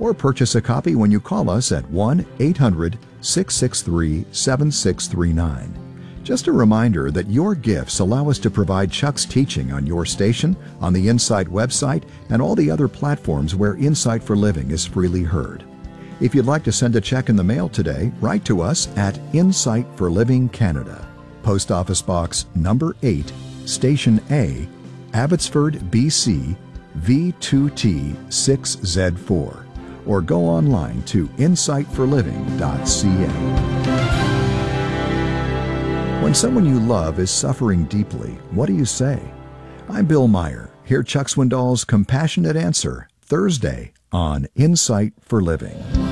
or purchase a copy when you call us at 1-800-663-7639. Just a reminder that your gifts allow us to provide Chuck's teaching on your station, on the Insight website, and all the other platforms where Insight for Living is freely heard. If you'd like to send a check in the mail today, write to us at Insight for Living Canada, Post Office Box number 8, Station A, Abbotsford, BC, V2T6Z4, or go online to insightforliving.ca. When someone you love is suffering deeply, what do you say? I'm Bill Meyer. Hear Chuck Swindoll's Compassionate Answer Thursday on Insight for Living.